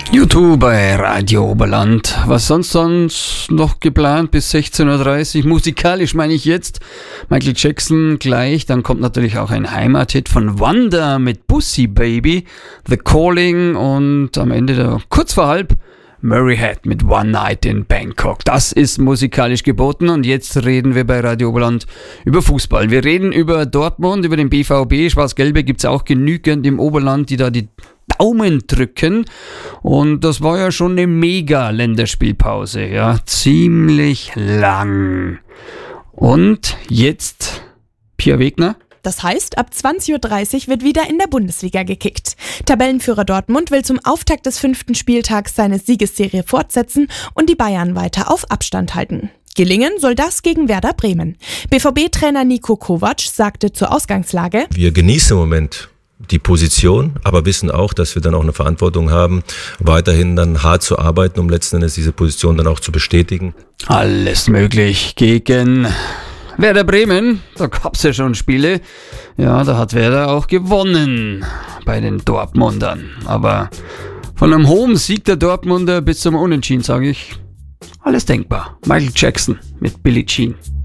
YouTube bei Radio Oberland. Was sonst noch geplant bis 16.30 Uhr? Musikalisch meine ich jetzt. Michael Jackson gleich. Dann kommt natürlich auch ein Heimathit von Wanda mit Pussy Baby, The Calling und am Ende kurz vor halb Murray Head mit One Night in Bangkok. Das ist musikalisch geboten und jetzt reden wir bei Radio Oberland über Fußball. Wir reden über Dortmund, über den BVB. Schwarz-Gelbe gibt es auch genügend im Oberland, die da die Daumen drücken. Und das war ja schon eine Mega-Länderspielpause, ja, ziemlich lang. Und jetzt Pia Wegner. Das heißt, ab 20.30 Uhr wird wieder in der Bundesliga gekickt. Tabellenführer Dortmund will zum Auftakt des 5. Spieltags seine Siegesserie fortsetzen und die Bayern weiter auf Abstand halten. Gelingen soll das gegen Werder Bremen. BVB-Trainer Niko Kovac sagte zur Ausgangslage: Wir genießen im Moment die Position, aber wissen auch, dass wir dann auch eine Verantwortung haben, weiterhin dann hart zu arbeiten, um letzten Endes diese Position dann auch zu bestätigen. Alles möglich gegen Werder Bremen, da gab es ja schon Spiele. Ja, da hat Werder auch gewonnen bei den Dortmundern. Aber von einem hohen Sieg der Dortmunder bis zum Unentschieden, sage ich, alles denkbar. Michael Jackson mit Billie Jean.